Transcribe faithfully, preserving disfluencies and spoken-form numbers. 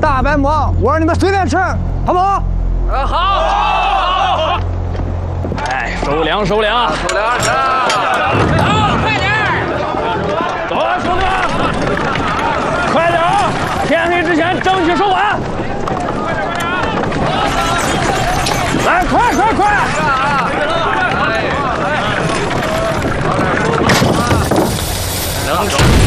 大白馍，我让你们随便吃，好不好？ 啊，好，好，好。 哎，收粮，收粮， 收粮，吃。 走，快点！走啊，兄弟！快点啊！天黑之前争取收完。来，快快快！ 能走。